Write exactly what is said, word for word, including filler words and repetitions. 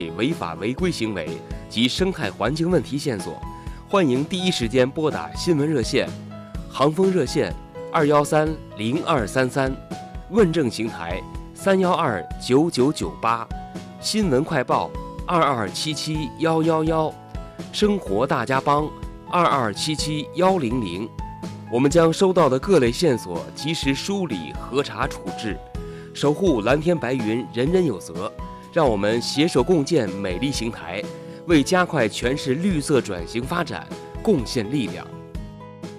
违法违规行为及生态环境问题线索，欢迎第一时间拨打新闻热线、航风热线二幺三零二三三、问政平台三幺二九九九八、新闻快报二二七七幺幺幺、生活大家帮二二七七幺零零。我们将收到的各类线索及时梳理、核查、处置，守护蓝天白云，人人有责。让我们携手共建美丽邢台，为加快全市绿色转型发展贡献力量。